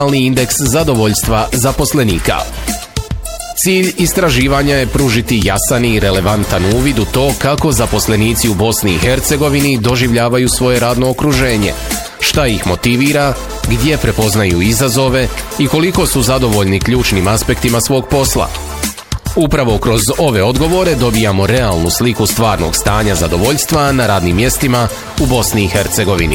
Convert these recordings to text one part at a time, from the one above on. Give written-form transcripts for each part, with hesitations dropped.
indeks zadovoljstva zaposlenika. Cilj istraživanja je pružiti jasan i relevantan uvid u to kako zaposlenici u Bosni i Hercegovini doživljavaju svoje radno okruženje, šta ih motivira, gdje prepoznaju izazove i koliko su zadovoljni ključnim aspektima svog posla. Upravo kroz ove odgovore dobijamo realnu sliku stvarnog stanja zadovoljstva na radnim mjestima u Bosni i Hercegovini.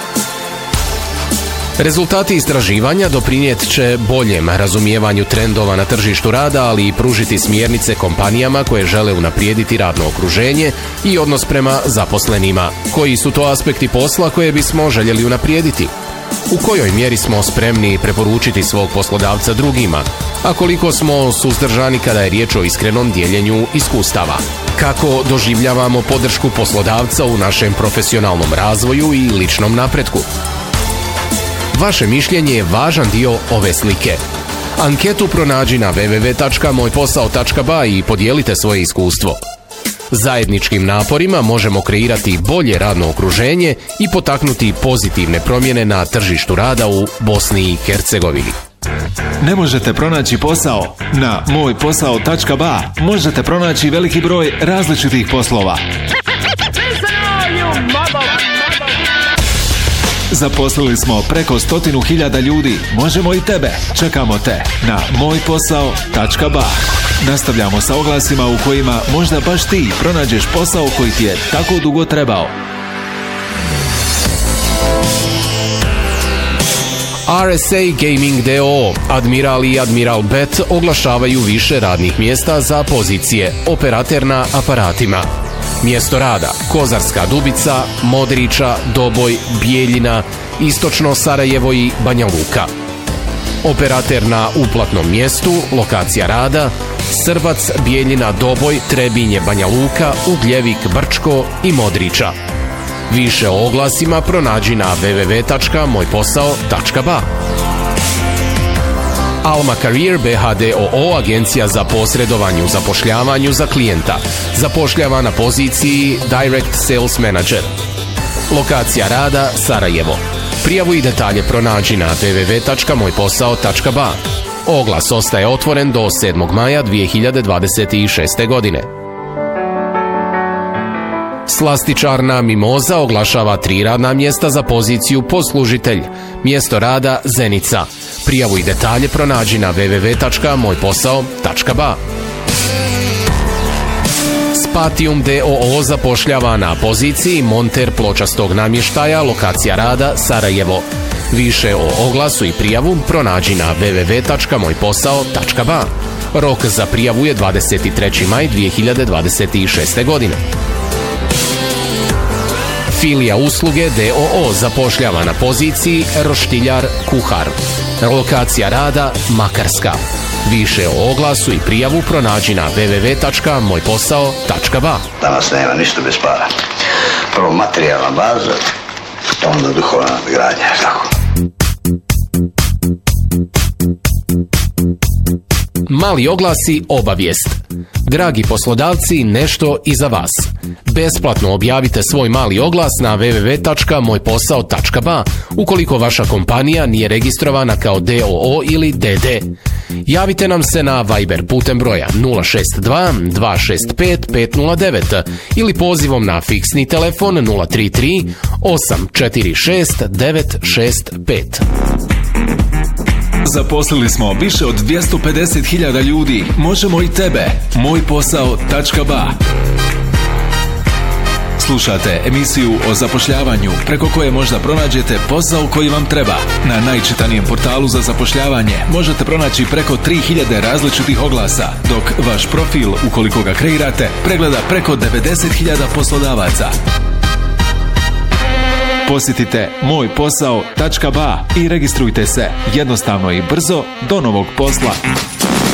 Rezultati istraživanja doprinijet će boljem razumijevanju trendova na tržištu rada, ali i pružiti smjernice kompanijama koje žele unaprijediti radno okruženje i odnos prema zaposlenima. Koji su to aspekti posla koje bismo željeli unaprijediti? U kojoj mjeri smo spremni preporučiti svog poslodavca drugima, a koliko smo suzdržani kada je riječ o iskrenom dijeljenju iskustava? Kako doživljavamo podršku poslodavca u našem profesionalnom razvoju i ličnom napretku? Vaše mišljenje je važan dio ove slike. Anketu pronađi na www.mojposao.ba i podijelite svoje iskustvo. Zajedničkim naporima možemo kreirati bolje radno okruženje i potaknuti pozitivne promjene na tržištu rada u Bosni i Hercegovini. Ne možete pronaći posao? Na mojposao.ba možete pronaći veliki broj različitih poslova. Zaposlili smo preko 100.000 ljudi. Možemo i tebe. Čekamo te na mojposao.ba. Nastavljamo sa oglasima u kojima možda baš ti pronađeš posao koji ti je tako dugo trebao. RSA Gaming DOO, Admiral i Admiral Bet oglašavaju više radnih mjesta za pozicije operater na aparatima. Mjesto rada: Kozarska Dubica, Modriča, Doboj, Bijeljina, Istočno Sarajevo i Banja Luka. Operater na uplatnom mjestu, lokacija rada: Srbac, Bijeljina, Doboj, Trebinje, Banja Luka, Ugljevik, Brčko i Modriča. Više o oglasima pronađi na www.mojposao.ba. Alma Career BHDOO, agencija za posredovanje u zapošljavanju za klijenta. Zapošljava na poziciji Direct Sales Manager. Lokacija rada: Sarajevo. Prijavu i detalje pronađi na www.mojposao.ba. Oglas ostaje otvoren do 7. maja 2026. godine. Slastičarna Mimoza oglašava 3 radna mjesta za poziciju poslužitelj. Mjesto rada: Zenica. Prijavu i detalje pronađi na www.mojposao.ba. Spatium DOO zapošljava na poziciji monter pločastog namještaja, lokacija rada: Sarajevo. Više o oglasu i prijavu pronađi na www.mojposao.ba. Rok za prijavu je 23. maj 2026. godine. Filija usluge DOO zapošljava na poziciji roštiljar kuhar. Lokacija rada: Makarska. Više o oglasu i prijavu pronađi na www.mojposao.ba. Danas nema ništa bez para. Prvo materijalna baza, onda duhovna nadgradnja. Tako. Mali oglasi, obavijest. Dragi poslodavci, nešto i za vas. Besplatno objavite svoj mali oglas na www.mojposao.ba ukoliko vaša kompanija nije registrovana kao DOO ili DD. Javite nam se na Viber putem broja 062 265 509 ili pozivom na fiksni telefon 033 846 965. Zaposlili smo više od 250.000 ljudi. Možemo i tebe. Mojposao.ba. Slušate emisiju o zapošljavanju preko koje možda pronađete posao koji vam treba. Na najčitanijem portalu za zapošljavanje možete pronaći preko 3000 različitih oglasa, dok vaš profil, ukoliko ga kreirate, pregleda preko 90.000 poslodavaca. Posjetite mojposao.ba i registrujte se jednostavno i brzo do novog posla.